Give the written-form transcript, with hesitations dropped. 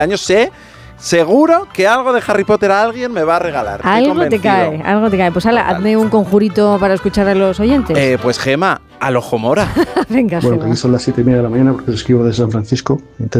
años sé seguro que algo de Harry Potter a alguien me va a regalar. Algo te cae. Pues hazme un conjurito para escuchar a los oyentes. Pues Gema, al ojo mora. Venga, bueno, Gema. aquí son las 7:30 de la mañana porque os escribo de San Francisco.